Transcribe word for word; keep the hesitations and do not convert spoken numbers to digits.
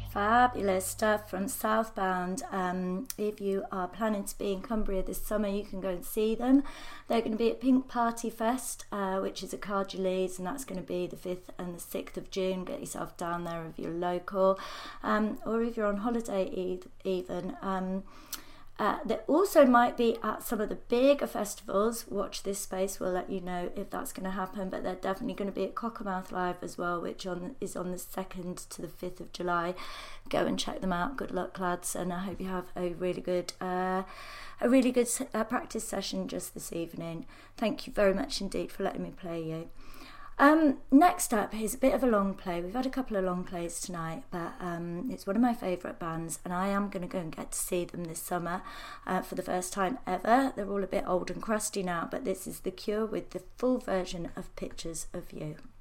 Fabulous stuff from Southbound. Um, if you are planning to be in Cumbria this summer, you can go and see them. They're going to be at Pink Party Fest, uh, which is at Cardulees, and that's going to be the fifth and the sixth of June. Get yourself down there if you're local, um, or if you're on holiday e- even. Um, Uh, they also might be at some of the bigger festivals. Watch this space, we'll let you know if that's going to happen, but they're definitely going to be at Cockermouth Live as well, which on is on the second to the fifth of July. Go and check them out. Good luck, lads, and I hope you have a really good uh, a really good uh, practice session just this evening. Thank you very much indeed for letting me play you. Um, next up is a bit of a long play. We've had a couple of long plays tonight, but um, it's one of my favourite bands, and I am going to go and get to see them this summer uh, for the first time ever. They're all a bit old and crusty now, but this is The Cure with the full version of Pictures of You.